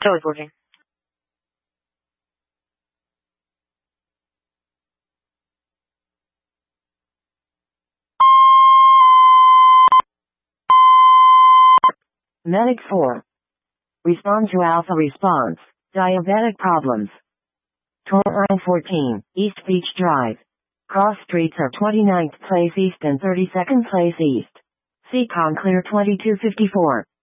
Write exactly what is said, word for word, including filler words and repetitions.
Show is working. Medic four. Respond to Alpha response. Diabetic problems. Toll fourteen, East Beach Drive. Cross streets are twenty-ninth Place East and thirty-second Place East. Seacon clear twenty-two fifty-four.